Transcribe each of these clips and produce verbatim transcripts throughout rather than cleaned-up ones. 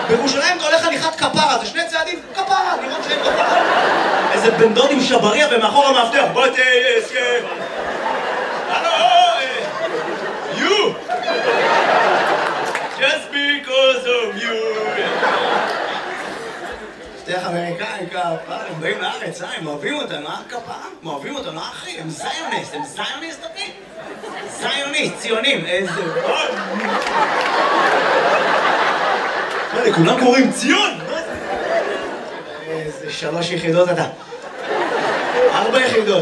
בירושלים אתה הולך הליכת כפרה, זה שני צעדים, כפרה, לראות שאין כפרה. איזה בן דוד עם שבריה ומאחור המאבטח, בוא תהיה הסכם. הלו, you! Just because of you! שתיך אמריקאים, כפרה, הם באים לארץ, אה? הם אוהבים אותנו, אה? כפרה? הם אוהבים אותנו, אחי, הם זיוניסט, הם זיוניסט, אחי? זיוניסט, ציונים, איזה... מה זה, כולם קוראים ציון? איזה שלוש יחידות אתה. ארבע יחידות.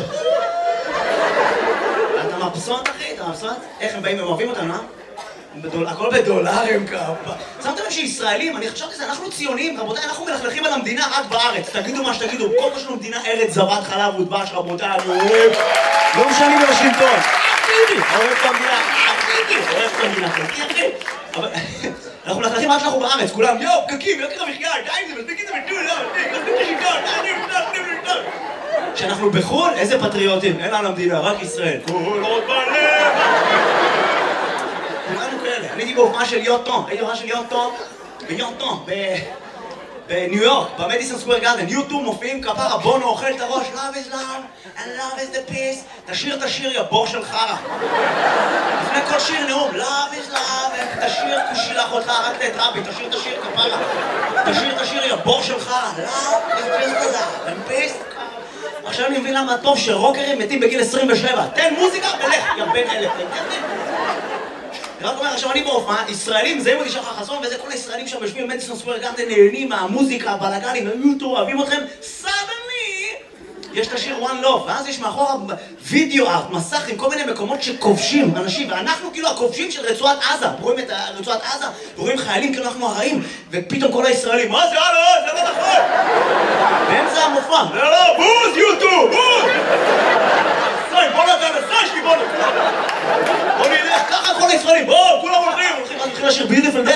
אתה מבסוט, אחי? אתה מבסוט? איך הם באים, הם אוהבים אותנו, אה? הכל בדולרים כפה. שמתם שישראלים, אני חשבתי שזה, אנחנו ציונים, רבותיי, אנחנו מלכלכים על המדינה רק בארץ. תגידו מה שתגידו, כל מה שלנו מדינה ארץ זבת חלב ודבש, רבותיי, אני אוהב. לא משנים בוושינגטון. אחיתי, אוהב את המדינה, אחיתי, אוהב את המדינה, אחיתי. אבל אנחנו מלכלכים רק שאנחנו בארץ, כולם, יואו, פקקים, יוקר המחיה, די, זה מספיק את זה בטול, לא, מספיק, מספיק לשלטון, די, נפתח, נפתח. כשאנחנו בחו"ל, איזה פטריוטים, אין על המדינה, רק ישראל. כל עוד בלב. כולנו כאלה. אני הייתי בהופעה של יוטון, הייתי בהופעה של יוטון, ביוטון, בניו יורק, במדיסון סקוואר גארדן, יוטוב מופיעים כפרה, בונו אוכל את הראש, love is love, and love is the peace, תשיר את השיר, יא בור של חרא. לפני כל שיר נאום, love is love, תשיר כושילח אותך, רק את רבי, תשיר את השיר כפרה. תשיר את השיר, יא בור של חרא, love is just love, and peace. עכשיו אני מבין למה טוב שרוקרים מתים בגיל עשרים ושבע. תן מוזיקה ולך, יא בן אלף. רק אומר, עכשיו אני בהופעה, ישראלים, זה עם שחר חסון, וזה כל הישראלים שם יושבים במדיסון סקוואר גארדן, נהנים מהמוזיקה, הבלגנים, היוטו, אוהבים אתכם, סדני! יש את השיר One Love, ואז יש מאחורה וידאו ארט, מסך עם כל מיני מקומות שכובשים אנשים, ואנחנו כאילו הכובשים של רצועת עזה, רואים את רצועת עזה, ורואים חיילים כאילו אנחנו הרעים, ופתאום כל הישראלים, מה זה, הלו, זה לא נכון! באמצע המופע, לא, לא, בוז, יוטו, בוז! בוא נתן, סשקי, בוא נתן! בוא נלך, ככה כל הישראלים, בואו, כולם הולכים, הולכים, הולכים לשיר ביוטיפול דיי.